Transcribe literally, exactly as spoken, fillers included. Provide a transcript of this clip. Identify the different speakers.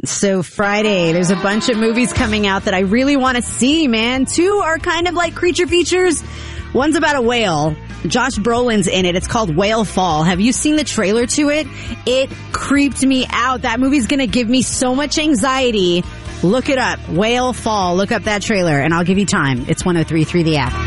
Speaker 1: So Friday, there's a bunch of movies coming out that I really want to see, man. Two are kind of like creature features. One's about a whale. Josh Brolin's in it. It's called Whale Fall. Have you seen the trailer to it? It creeped me out. That movie's going to give me so much anxiety. Look it up. Whale Fall. Look up that trailer, and I'll give you time. It's one oh three point three The Act.